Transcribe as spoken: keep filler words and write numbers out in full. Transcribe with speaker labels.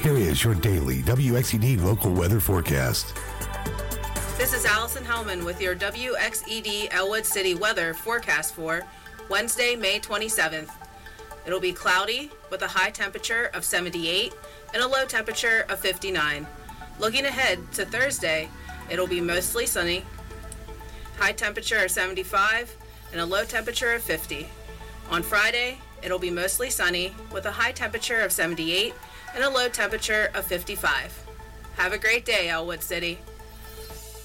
Speaker 1: Here is your daily W X E D local weather forecast.
Speaker 2: This is Allison Hellman with your W X E D Elwood City weather forecast for Wednesday, May twenty-seventh. It'll be cloudy with a high temperature of seventy-eight and a low temperature of fifty-nine. Looking ahead to Thursday, it'll be mostly sunny, high temperature of seventy-five and a low temperature of fifty. On Friday, it'll be mostly sunny with a high temperature of seventy-eight and a low temperature of fifty-five. Have a great day, Elwood City.